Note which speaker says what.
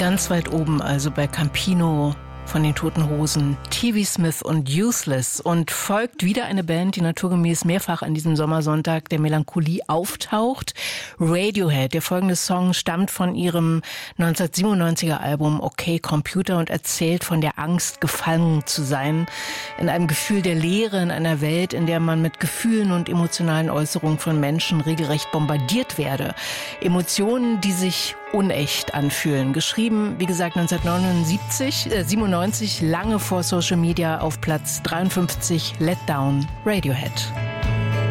Speaker 1: Ganz weit oben, also bei Campino von den Toten Hosen, TV Smith und Useless. Und folgt wieder eine Band, die naturgemäß mehrfach an diesem Sommersonntag der Melancholie auftaucht. Radiohead. Der folgende Song stammt von ihrem 1997er Album Okay Computer und erzählt von der Angst, gefangen zu sein. In einem Gefühl der Leere, in einer Welt, in der man mit Gefühlen und emotionalen Äußerungen von Menschen regelrecht bombardiert werde. Emotionen, die sich unecht anfühlen. Geschrieben, wie gesagt, 1997, lange vor Social Media, auf Platz 53, Let Down, Radiohead.